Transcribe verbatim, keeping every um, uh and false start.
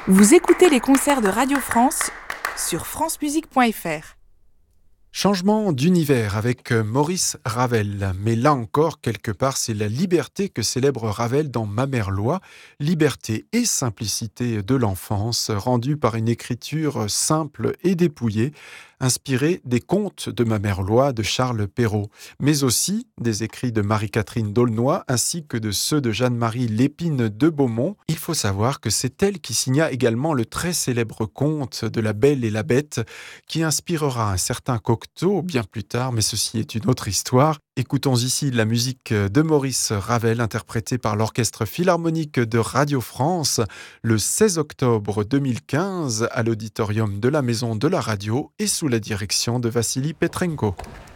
Vous écoutez les concerts de Radio France sur france musique point f r. Changement d'univers avec euh, Maurice Ravel. Mais là encore, quelque part, c'est la liberté que célèbre Ravel dans Ma mère loi, liberté et simplicité de l'enfance, rendue par une écriture simple et dépouillée, inspirée des contes de Ma mère loi de Charles Perrault, mais aussi des écrits de Marie-Catherine d'Aulnoy ainsi que de ceux de Jeanne-Marie Lépine de Beaumont. Il faut savoir que c'est elle qui signa également le très célèbre conte de La Belle et la Bête, qui inspirera un certain Cocteau bien plus tard, mais ceci est une autre histoire. Écoutons ici la musique de Maurice Ravel, interprétée par l'Orchestre Philharmonique de Radio France, le seize octobre deux mille quinze, à l'auditorium de la Maison de la Radio et sous la direction de Vassili Petrenko.